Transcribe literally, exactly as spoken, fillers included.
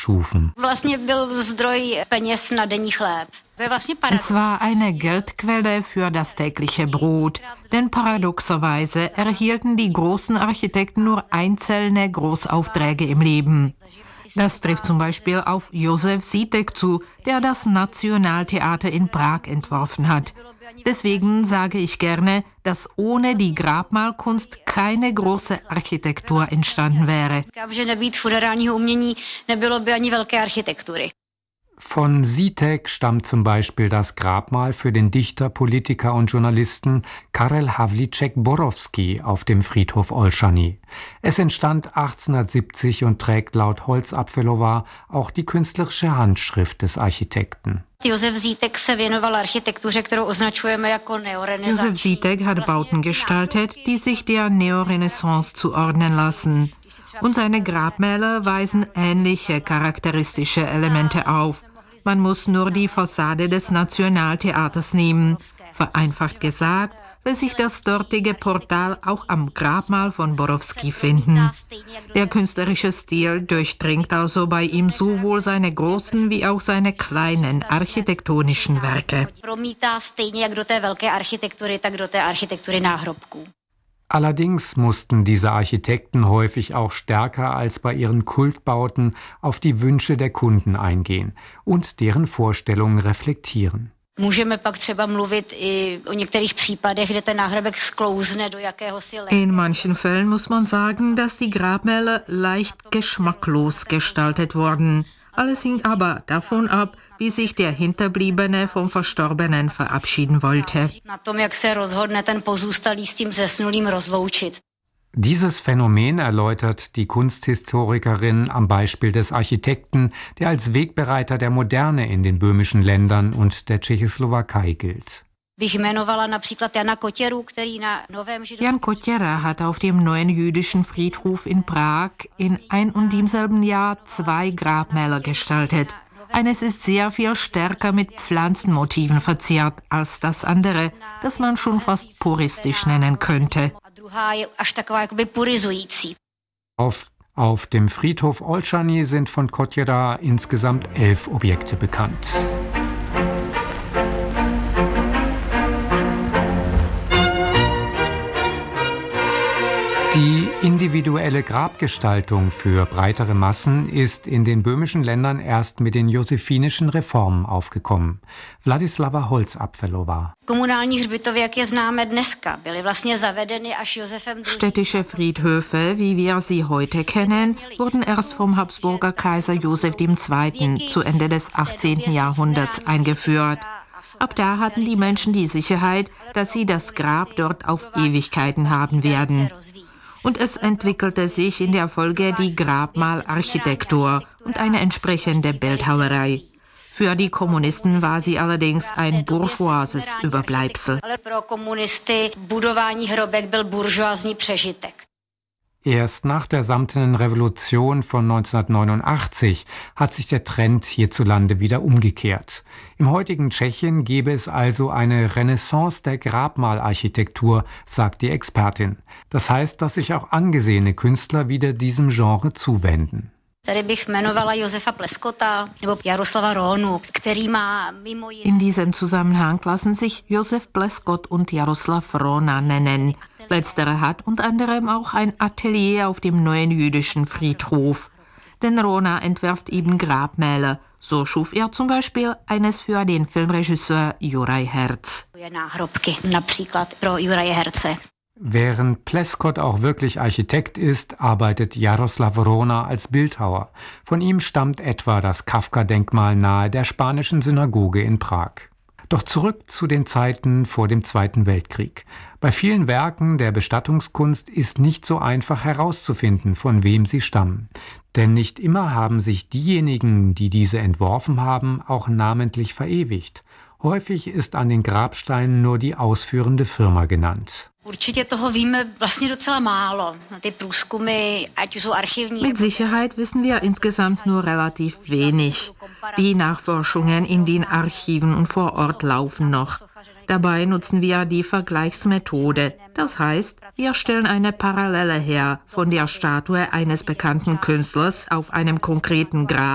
erschufen. Es war eine Geldquelle für das tägliche Brot, denn paradoxerweise erhielten die großen Architekten nur einzelne Großaufträge im Leben. Das trifft zum Beispiel auf Josef Žítek zu, der das Nationaltheater in Prag entworfen hat. Deswegen sage ich gerne, dass ohne die Grabmalkunst keine große Architektur entstanden wäre. Von Žítek stammt zum Beispiel das Grabmal für den Dichter, Politiker und Journalisten Karel Havlíček-Borovský auf dem Friedhof Olszany. Es entstand achtzehnhundertsiebzig und trägt laut Holzapfelová auch die künstlerische Handschrift des Architekten. Josef Žítek hat Bauten gestaltet, die sich der Neorenaissance zuordnen lassen. Und seine Grabmäler weisen ähnliche charakteristische Elemente auf. Man muss nur die Fassade des Nationaltheaters nehmen. Vereinfacht gesagt, lässt sich das dortige Portal auch am Grabmal von Borovský finden. Der künstlerische Stil durchdringt also bei ihm sowohl seine großen wie auch seine kleinen architektonischen Werke. Allerdings mussten diese Architekten häufig auch stärker als bei ihren Kultbauten auf die Wünsche der Kunden eingehen und deren Vorstellungen reflektieren. In manchen Fällen muss man sagen, dass die Grabmäler leicht geschmacklos gestaltet wurden. Alles hing aber davon ab, wie sich der Hinterbliebene vom Verstorbenen verabschieden wollte. Dieses Phänomen erläutert die Kunsthistorikerin am Beispiel des Architekten, der als Wegbereiter der Moderne in den böhmischen Ländern und der Tschechoslowakei gilt. Jan Kotěra hat auf dem neuen jüdischen Friedhof in Prag in ein und demselben Jahr zwei Grabmäler gestaltet. Eines ist sehr viel stärker mit Pflanzenmotiven verziert als das andere, das man schon fast puristisch nennen könnte. Auf, auf dem Friedhof Olszany sind von Kotěra insgesamt elf Objekte bekannt. Die individuelle Grabgestaltung für breitere Massen ist in den böhmischen Ländern erst mit den josephinischen Reformen aufgekommen. Wladislava Holzapfelová. Städtische Friedhöfe, wie wir sie heute kennen, wurden erst vom Habsburger Kaiser Josef der Zweite. zu Ende des achtzehnten. Jahrhunderts eingeführt. Ab da hatten die Menschen die Sicherheit, dass sie das Grab dort auf Ewigkeiten haben werden. Und es entwickelte sich in der Folge die Grabmalarchitektur und eine entsprechende Bildhauerei. Für die Kommunisten war sie allerdings ein bourgeoises Überbleibsel. Erst nach der Samtenen Revolution von neunzehnhundertneunundachtzig hat sich der Trend hierzulande wieder umgekehrt. Im heutigen Tschechien gäbe es also eine Renaissance der Grabmalarchitektur, sagt die Expertin. Das heißt, dass sich auch angesehene Künstler wieder diesem Genre zuwenden. In diesem Zusammenhang lassen sich Josef Pleskot und Jaroslav Rona nennen. Letzterer hat unter anderem auch ein Atelier auf dem neuen jüdischen Friedhof. Denn Rona entwirft eben Grabmäler. So schuf er zum Beispiel eines für den Filmregisseur Juraj Herz. Während Pleskot auch wirklich Architekt ist, arbeitet Jaroslav Rona als Bildhauer. Von ihm stammt etwa das Kafka-Denkmal nahe der spanischen Synagoge in Prag. Doch zurück zu den Zeiten vor dem Zweiten Weltkrieg. Bei vielen Werken der Bestattungskunst ist nicht so einfach herauszufinden, von wem sie stammen. Denn nicht immer haben sich diejenigen, die diese entworfen haben, auch namentlich verewigt. Häufig ist an den Grabsteinen nur die ausführende Firma genannt. Mit Sicherheit wissen wir insgesamt nur relativ wenig. Die Nachforschungen in den Archiven und vor Ort laufen noch. Dabei nutzen wir die Vergleichsmethode. Das heißt, wir stellen eine Parallele her von der Statue eines bekannten Künstlers auf einem konkreten Grab